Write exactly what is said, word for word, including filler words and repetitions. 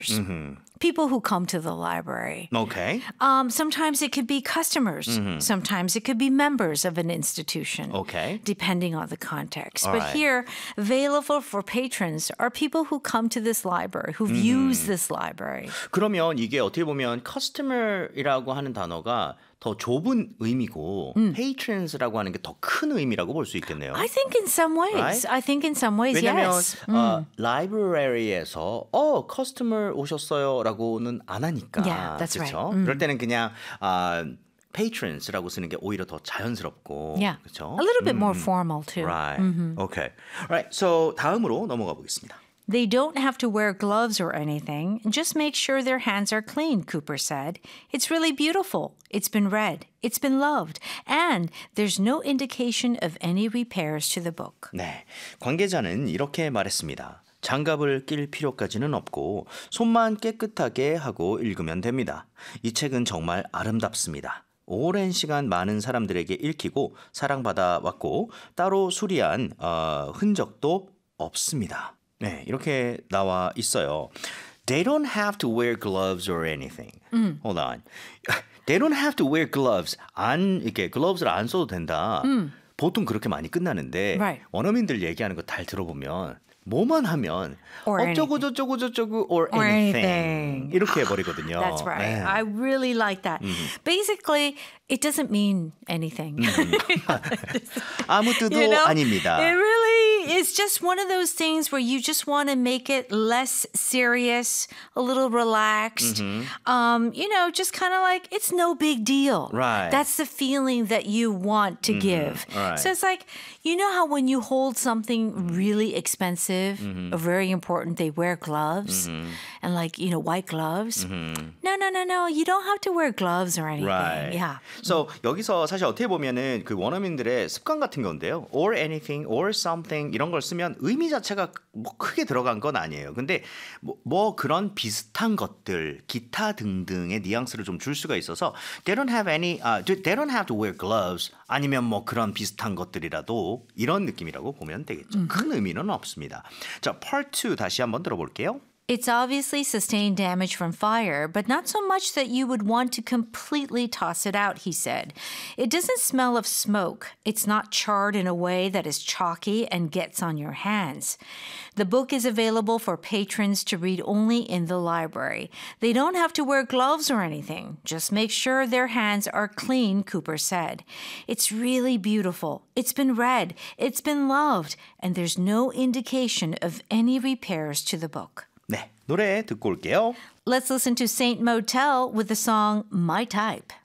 Mm-hmm. People who come to the library. Okay. Um, sometimes it could be customers. Mm-hmm. Sometimes it could be members of an institution. Okay. Depending on the context. All but right. here, available for patrons are people who come to this library, who've Mm-hmm. used this library. 그러면 이게 어떻게 보면 customer이라고 하는 단어가 더 좁은 의미고 음. patrons라고 하는 게 더 큰 의미라고 볼 수 있겠네요. I think in some ways. Right? I think in some ways, 왜냐면 yes. 어, library에서 어 customer 오셨어요라고는 안 하니까. Yeah, that's 그렇죠? right. 음. 그럴 때는 그냥 아, patrons라고 쓰는 게 오히려 더 자연스럽고. Yeah. 그렇죠? A little bit more 음. formal too. Right. Okay. Right. So 다음으로 넘어가 보겠습니다. They don't have to wear gloves or anything. Just make sure their hands are clean, Cooper said. It's really beautiful. It's been read. It's been loved. And there's no indication of any repairs to the book. 네. 관계자는 이렇게 말했습니다. 장갑을 낄 필요까지는 없고 손만 깨끗하게 하고 읽으면 됩니다. 이 책은 정말 아름답습니다. 오랜 시간 많은 사람들에게 읽히고 사랑받아 왔고 따로 수리한 어, 흔적도 없습니다. 네, 이렇게 나와 있어요. They don't have to wear gloves or anything. 음. Hold on. They don't have to wear gloves. 안 이렇게 glove를 안 써도 된다. 음. 보통 그렇게 많이 끝나는데 Right. 원어민들 얘기하는 거 잘 들어보면 뭐만 하면 Or 어쩌고 anything. 저쩌고 저쩌고 or, Or anything. anything. 이렇게 해버리거든요. That's right. 네. I really like that. Basically, it doesn't mean anything. 아무 뜻도 You know, 아닙니다. It really is just one of those things where you just want to make it less serious, a little relaxed. Um, you know, just kind of like it's no big deal. Right. That's the feeling that you want to give. Right. So it's like, you know how when you hold something really expensive or very important, they wear gloves and like, you know, white gloves. No, no, no, no. You don't have to wear gloves or anything. Right. Yeah. So 여기서 사실 어떻게 보면은 그 원어민들의 습관 같은 건데요. or anything, or something 이런 걸 쓰면 의미 자체가 뭐 크게 들어간 건 아니에요. 근데 뭐, 뭐 그런 비슷한 것들, 기타 등등의 뉘앙스를 좀 줄 수가 있어서 they don't have any, uh, they don't have to wear gloves 아니면 뭐 그런 비슷한 것들이라도 이런 느낌이라고 보면 되겠죠. 큰 의미는 없습니다. 자, part two 다시 한번 들어볼게요. It's obviously sustained damage from fire, but not so much that you would want to completely toss it out, he said. It doesn't smell of smoke. It's not charred in a way that is chalky and gets on your hands. The book is available for patrons to read only in the library. They don't have to wear gloves or anything. Just make sure their hands are clean, Cooper said. It's really beautiful. It's been read. It's been loved. And there's no indication of any repairs to the book. 네, 노래 듣고 올게요. Let's listen to Saint Motel with the song My Type.